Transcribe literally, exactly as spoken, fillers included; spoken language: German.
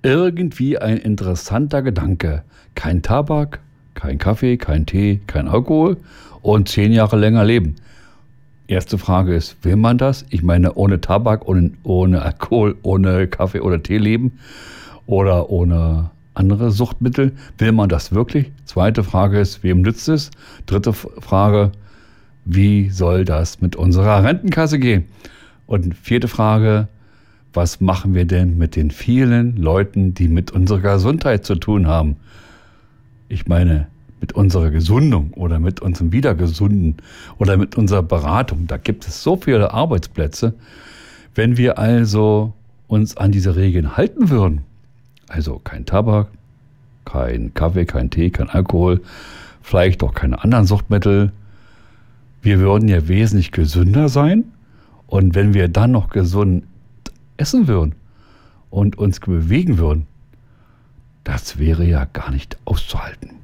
irgendwie ein interessanter Gedanke. Kein Tabak, kein Kaffee, kein Tee, kein Alkohol und zehn Jahre länger leben. Erste Frage ist, will man das? Ich meine, ohne Tabak, ohne, ohne Alkohol, ohne Kaffee oder Tee leben oder ohne andere Suchtmittel. Will man das wirklich? Zweite Frage ist, wem nützt es? Dritte Frage, wie soll das mit unserer Rentenkasse gehen? Und vierte Frage, was machen wir denn mit den vielen Leuten, die mit unserer Gesundheit zu tun haben? Ich meine, mit unserer Gesundung oder mit unserem Wiedergesunden oder mit unserer Beratung. Da gibt es so viele Arbeitsplätze. Wenn wir also uns an diese Regeln halten würden, also kein Tabak, kein Kaffee, kein Tee, kein Alkohol, vielleicht auch keine anderen Suchtmittel, wir würden ja wesentlich gesünder sein. Und wenn wir dann noch gesund essen würden und uns bewegen würden, das wäre ja gar nicht auszuhalten.